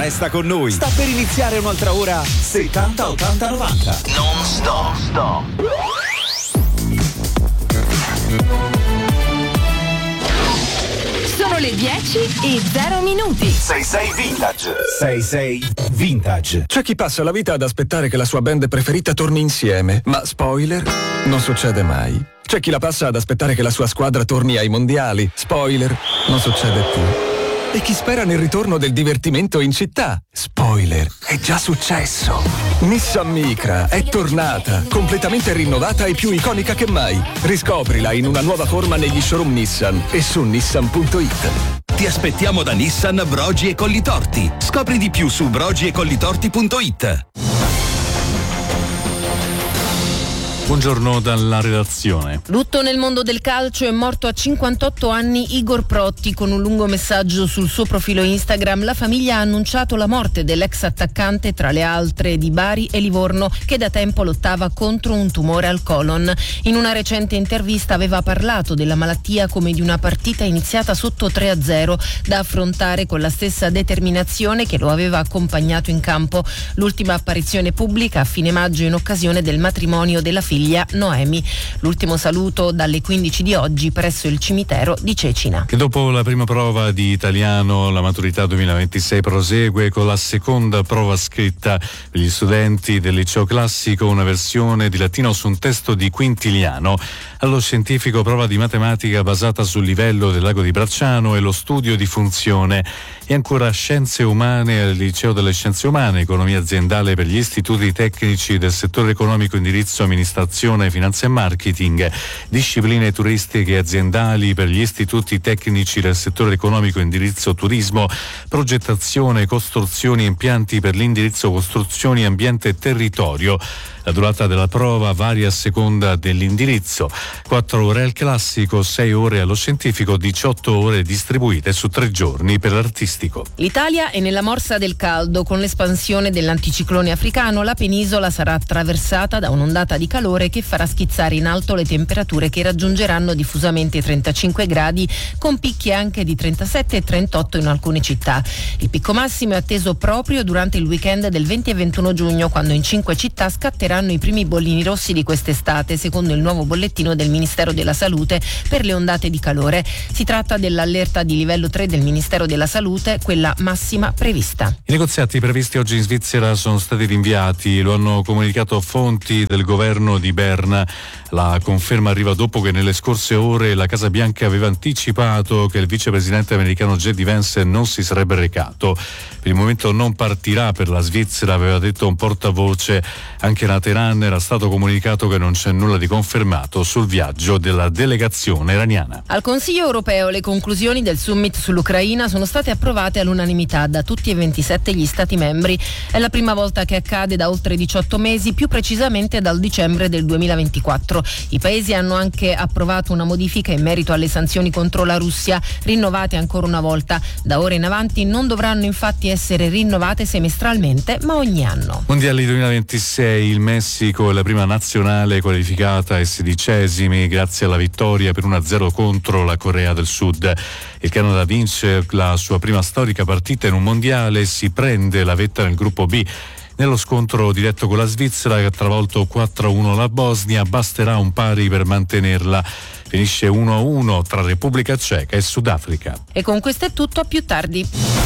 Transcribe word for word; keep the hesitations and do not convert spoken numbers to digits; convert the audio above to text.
resta con noi. Sta per iniziare un'altra ora settanta ottanta novanta. Non stop, stop. Sono le dieci e zero minuti. sei sei Vintage. sei sei Vintage. C'è chi passa la vita ad aspettare che la sua band preferita torni insieme, ma spoiler, non succede mai. C'è chi la passa ad aspettare che la sua squadra torni ai mondiali, spoiler, non succede più. E chi spera nel ritorno del divertimento in città, spoiler, è già successo. Nissan Micra è tornata, completamente rinnovata e più iconica che mai. Riscoprila in una nuova forma negli showroom Nissan e su nissan punto it. Ti aspettiamo da Nissan Brogi e Collitorti. Scopri di più su brogi e collitorti punto it. Buongiorno dalla redazione. Lutto nel mondo del calcio, è morto a cinquantotto anni Igor Protti. Con un lungo messaggio sul suo profilo Instagram, la famiglia ha annunciato la morte dell'ex attaccante, tra le altre di Bari e Livorno, che da tempo lottava contro un tumore al colon. In una recente intervista aveva parlato della malattia come di una partita iniziata sotto tre a zero, da affrontare con la stessa determinazione che lo aveva accompagnato in campo. L'ultima apparizione pubblica a fine maggio in occasione del matrimonio della figlia Noemi. L'ultimo saluto dalle quindici di oggi presso il cimitero di Cecina. E dopo la prima prova di italiano, la maturità duemilaventisei prosegue con la seconda prova scritta per gli studenti del liceo classico, una versione di latino su un testo di Quintiliano. Allo scientifico, prova di matematica basata sul livello del lago di Bracciano e lo studio di funzione. E ancora scienze umane al liceo delle scienze umane, economia aziendale per gli istituti tecnici del settore economico, indirizzo amministrazione, finanza e marketing, discipline turistiche e aziendali per gli istituti tecnici del settore economico, indirizzo turismo, progettazione, costruzioni e impianti per l'indirizzo costruzioni, ambiente e territorio. La durata della prova varia a seconda dell'indirizzo. quattro ore al classico, sei ore allo scientifico, diciotto ore distribuite su tre giorni per l'artistico. L'Italia è nella morsa del caldo. Con l'espansione dell'anticiclone africano, la penisola sarà attraversata da un'ondata di calore che farà schizzare in alto le temperature, che raggiungeranno diffusamente i trentacinque gradi, con picchi anche di trentasette e trentotto in alcune città. Il picco massimo è atteso proprio durante il weekend del venti e ventuno giugno, quando in cinque città scatteranno i primi bollini rossi di quest'estate, secondo il nuovo bollettino del Ministero della Salute per le ondate di calore. Si tratta dell'allerta di livello tre del Ministero della Salute, quella massima prevista. I negoziati previsti oggi in Svizzera sono stati rinviati, lo hanno comunicato fonti del governo di Berna. La conferma arriva dopo che nelle scorse ore la Casa Bianca aveva anticipato che il vicepresidente americano J D Vance non si sarebbe recato. Per il momento non partirà per la Svizzera, aveva detto un portavoce. Anche da Teheran era stato comunicato che non c'è nulla di confermato sul viaggio della delegazione iraniana. Al Consiglio europeo le conclusioni del summit sull'Ucraina sono state approvate all'unanimità da tutti e ventisette gli Stati membri. È la prima volta che accade da oltre diciotto mesi, più precisamente dal dicembre del duemilaventiquattro. I paesi hanno anche approvato una modifica in merito alle sanzioni contro la Russia, rinnovate ancora una volta. Da ora in avanti non dovranno infatti essere rinnovate semestralmente, ma ogni anno. Mondiali duemilaventisei, il Messico è la prima nazionale qualificata ai sedicesimi grazie alla vittoria per uno a zero contro la Corea del Sud. Il Canada vince la sua prima storica partita in un mondiale e si prende la vetta nel gruppo B. Nello scontro diretto con la Svizzera, che ha travolto quattro a uno la Bosnia, basterà un pari per mantenerla. Finisce uno a uno tra Repubblica Ceca e Sudafrica. E con questo è tutto, a più tardi.